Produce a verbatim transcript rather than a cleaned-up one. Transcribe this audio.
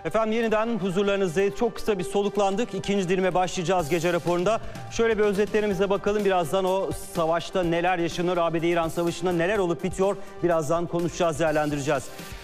Efendim yeniden huzurlarınızdayız. Çok kısa bir soluklandık. İkinci dilime başlayacağız gece raporunda. Şöyle bir özetlerimize bakalım. Birazdan o savaşta neler yaşanıyor, A B D-İran savaşında neler olup bitiyor birazdan konuşacağız, değerlendireceğiz.